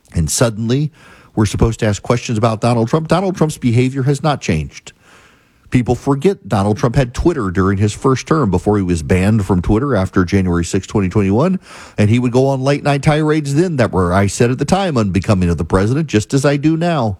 And suddenly, we're supposed to ask questions about Donald Trump. Donald Trump's behavior has not changed. People forget Donald Trump had Twitter during his first term before he was banned from Twitter after January 6, 2021. And he would go on late night tirades then that were, I said at the time, unbecoming of the president, just as I do now.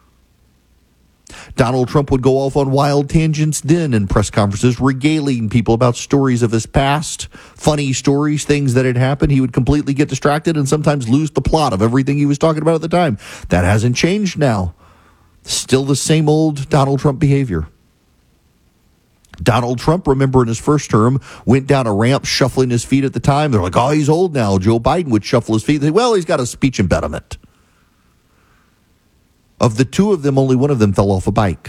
Donald Trump would go off on wild tangents then in press conferences, regaling people about stories of his past, funny stories, things that had happened. He would completely get distracted and sometimes lose the plot of everything he was talking about at the time. That hasn't changed now. Still the same old Donald Trump behavior. Donald Trump, remember in his first term, went down a ramp shuffling his feet at the time. They're like, oh, he's old now. Joe Biden would shuffle his feet. They say, well, he's got a speech impediment. Of the two of them, only one of them fell off a bike.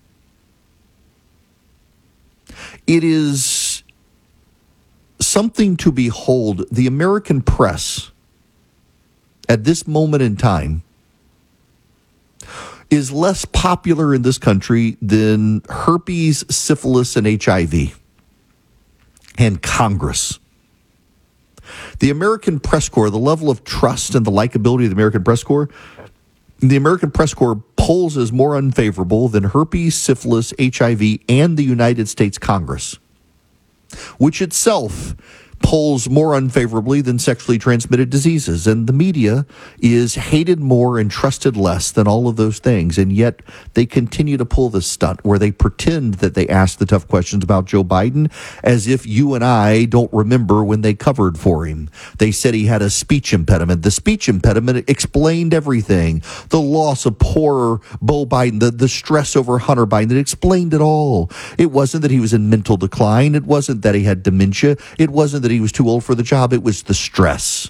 It is something to behold. The American press, at this moment in time, is less popular in this country than herpes, syphilis, and HIV, and Congress. The American press corps, the level of trust and the likability of the American press corps polls as more unfavorable than herpes, syphilis, HIV, and the United States Congress, which itself polls more unfavorably than sexually transmitted diseases. And the media is hated more and trusted less than all of those things. And yet they continue to pull this stunt where they pretend that they ask the tough questions about Joe Biden as if you and I don't remember when they covered for him. They said he had a speech impediment. The speech impediment explained everything. The loss of poor Beau Biden, the stress over Hunter Biden, it explained it all. It wasn't that he was in mental decline. It wasn't that he had dementia. It wasn't that he was too old for the job. It was the stress.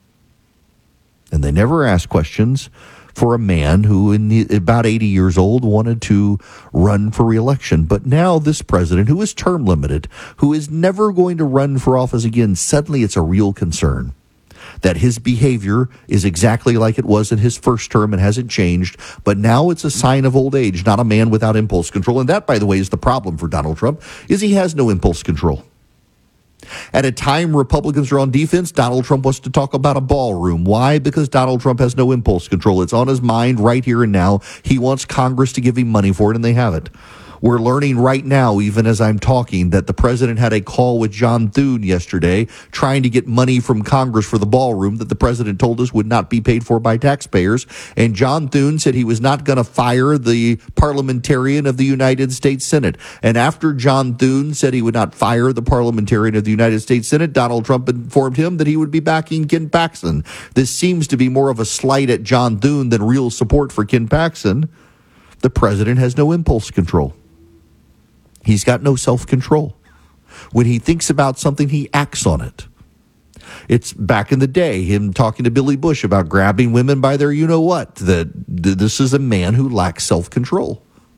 And they never asked questions for a man who, about 80 years old, wanted to run for re-election. But now this president, who is term limited, who is never going to run for office again, suddenly it's a real concern that his behavior is exactly like it was in his first term and hasn't changed. But now it's a sign of old age, not a man without impulse control. And that, by the way, is the problem for Donald Trump, is he has no impulse control. At a time Republicans are on defense, Donald Trump wants to talk about a ballroom. Why? Because Donald Trump has no impulse control. It's on his mind right here and now. He wants Congress to give him money for it, and they haven't. We're learning right now, even as I'm talking, that the president had a call with John Thune yesterday trying to get money from Congress for the ballroom that the president told us would not be paid for by taxpayers. And John Thune said he was not going to fire the parliamentarian of the United States Senate. And after John Thune said he would not fire the parliamentarian of the United States Senate, Donald Trump informed him that he would be backing Ken Paxton. This seems to be more of a slight at John Thune than real support for Ken Paxton. The president has no impulse control. He's got no self-control. When he thinks about something, he acts on it. It's back in the day, him talking to Billy Bush about grabbing women by their you-know-what. This is a man who lacks self-control.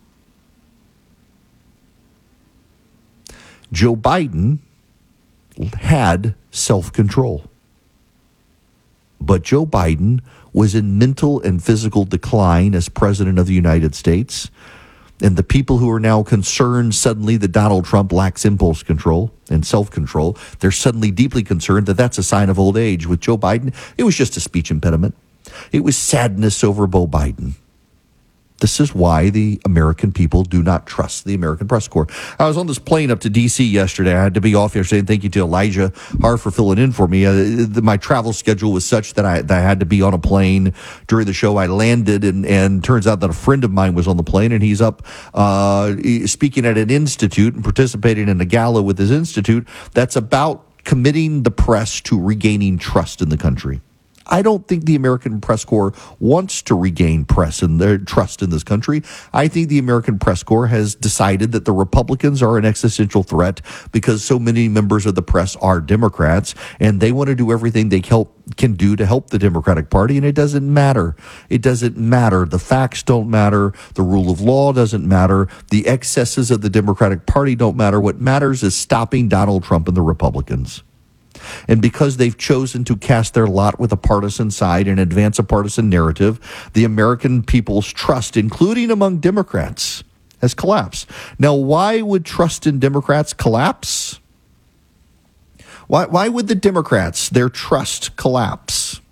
Joe Biden had self-control. But Joe Biden was in mental and physical decline as president of the United States. And the people who are now concerned suddenly that Donald Trump lacks impulse control and self-control, they're suddenly deeply concerned that that's a sign of old age. With Joe Biden, it was just a speech impediment. It was sadness over Beau Biden. This is why the American people do not trust the American press corps. I was on this plane up to D.C. yesterday. I had to be off yesterday, and thank you to Elijah Har for filling in for me. My travel schedule was such that I had to be on a plane during the show. I landed, and turns out that a friend of mine was on the plane, and he's up speaking at an institute and participating in a gala with his institute that's about committing the press to regaining trust in the country. I don't think the American press corps wants to regain press and their trust in this country. I think the American press corps has decided that the Republicans are an existential threat because so many members of the press are Democrats, and they want to do everything they can do to help the Democratic Party, and it doesn't matter. It doesn't matter. The facts don't matter. The rule of law doesn't matter. The excesses of the Democratic Party don't matter. What matters is stopping Donald Trump and the Republicans. And because they've chosen to cast their lot with a partisan side and advance a partisan narrative, the American people's trust, including among Democrats, has collapsed. Now, why would trust in Democrats collapse? Why would the Democrats, their trust collapse?